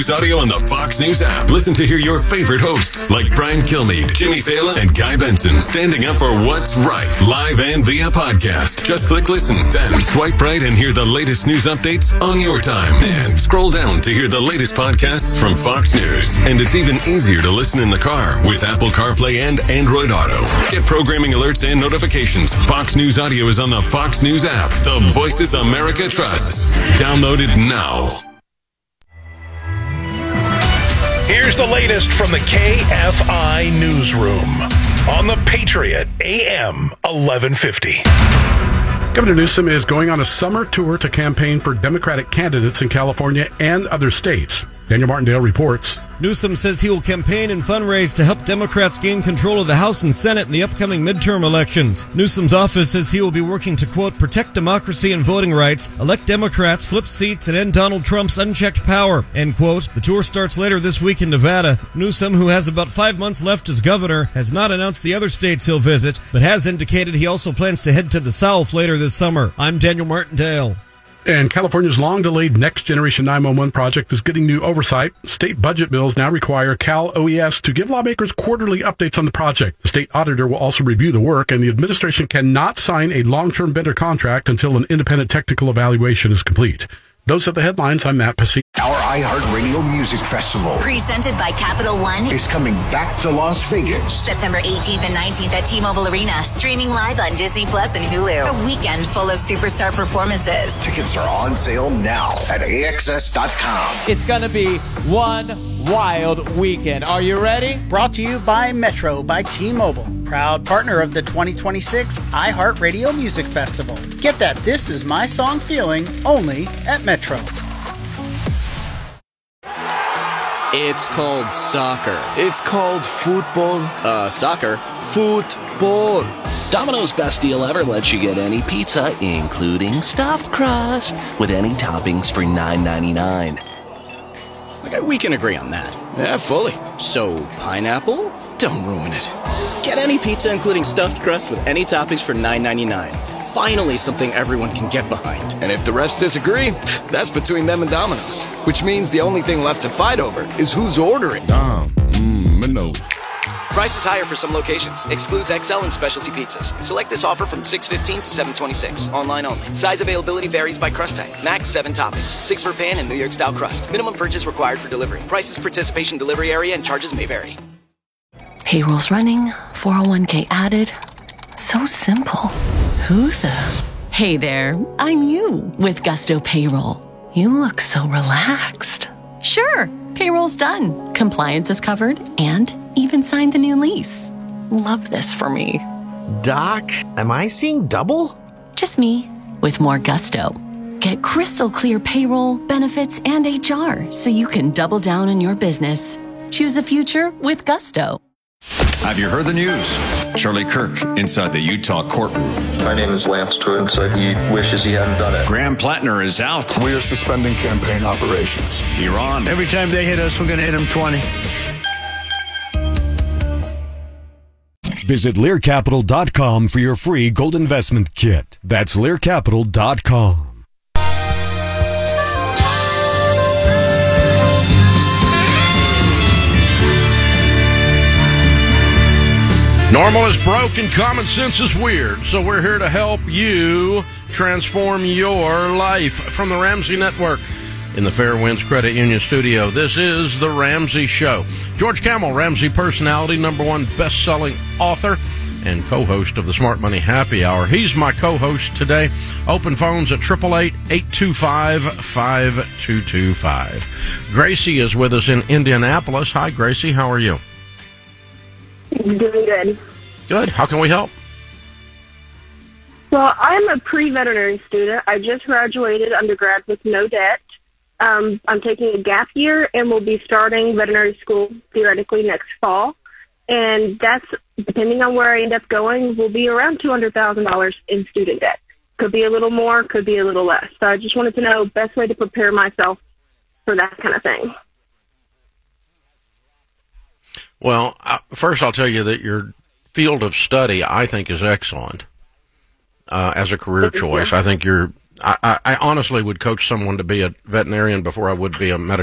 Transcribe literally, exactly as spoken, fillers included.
Audio on the Fox News app. Listen to hear your favorite hosts like Brian Kilmeade, Jimmy Fallon, and Guy Benson standing up for what's right, live and via podcast. Just click listen, then swipe right and hear the latest news updates on your time. And scroll down to hear the latest podcasts from Fox News. And it's even easier to listen in the car with Apple CarPlay and Android Auto. Get programming alerts and notifications. Fox News Audio is on the Fox News app. The Voices America trusts. Download it now. Here's the latest from the K F I Newsroom on the Patriot A M eleven fifty. Governor Newsom is going on a summer tour to campaign for Democratic candidates in California and other states. Daniel Martindale reports. Newsom says he will campaign and fundraise to help Democrats gain control of the House and Senate in the upcoming midterm elections. Newsom's office says he will be working to, quote, protect democracy and voting rights, elect Democrats, flip seats, and end Donald Trump's unchecked power, end quote. The tour starts later this week in Nevada. Newsom, who has about five months left as governor, has not announced the other states he'll visit, but has indicated he also plans to head to the South later this summer. I'm Daniel Martindale. And California's long-delayed Next Generation nine one one project is getting new oversight. State budget bills now require Cal O E S to give lawmakers quarterly updates on the project. The state auditor will also review the work, and the administration cannot sign a long-term vendor contract until an independent technical evaluation is complete. Those are the headlines. I'm Matt Passy. Our iHeartRadio Music Festival, presented by Capital One, is coming back to Las Vegas. September eighteenth and nineteenth at T-Mobile Arena. Streaming live on Disney Plus and Hulu. A weekend full of superstar performances. Tickets are on sale now at A X S dot com. It's going to be one wild weekend. Are you ready? Brought to you by Metro by T-Mobile, proud partner of the twenty twenty-six iHeartRadio Music Festival. Get that This Is My Song feeling only at Metro. It's called soccer. It's called football. Uh, soccer. Football. Domino's Best Deal Ever lets you get any pizza, including stuffed crust, with any toppings for nine ninety-nine. Okay, we can agree on that. Yeah, fully. So, pineapple? Don't ruin it. Get any pizza, including stuffed crust, with any toppings for nine ninety-nine. Finally, something everyone can get behind. And if the rest disagree, that's between them and Domino's. Which means the only thing left to fight over is who's ordering. Dom, mmm, Minnow. Price is higher for some locations. Excludes X L and specialty pizzas. Select this offer from six fifteen to seven twenty-six. Online only. Size availability varies by crust type. Max seven toppings. Six for pan and New York style crust. Minimum purchase required for delivery. Prices, participation, delivery area, and charges may vary. Payroll's running. four oh one k added. So simple. Who the? Hey there, I'm you with Gusto Payroll. You look so relaxed. Sure, payroll's done. Compliance is covered and even signed the new lease. Love this for me. Doc, am I seeing double? Just me with more gusto. Get crystal clear payroll, benefits, and H R so you can double down on your business. Choose a future with Gusto. Have you heard the news? Charlie Kirk inside the Utah courtroom. My name is Lance Twin, said he wishes he hadn't done it. Graham Plattner is out. We are suspending campaign operations. Iran. Every time they hit us, we're going to hit them twenty. Visit Lear Capital dot com for your free gold investment kit. That's Lear Capital dot com. Normal is broke and common sense is weird, so we're here to help you transform your life. From the Ramsey Network in the Fairwinds Credit Union studio, this is The Ramsey Show. George Kamel, Ramsey personality, number one best-selling author, and co-host of the Smart Money Happy Hour. He's my co-host today. Open phones at eight eight eight, eight two five, five two two five. Gracie is with us in Indianapolis. Hi, Gracie. How are you? Doing good. Good. How can we help? Well, I'm a pre-veterinary student. I just graduated undergrad with no debt. Um, I'm taking a gap year and will be starting veterinary school theoretically next fall. And that's, depending on where I end up going, will be around two hundred thousand dollars in student debt. Could be a little more, could be a little less. So I just wanted to know best way to prepare myself for that kind of thing. Well, uh, first I'll tell you that your field of study, I think, is excellent uh, as a career choice. I think you're, I, I, I honestly would coach someone to be a veterinarian before I would be a medical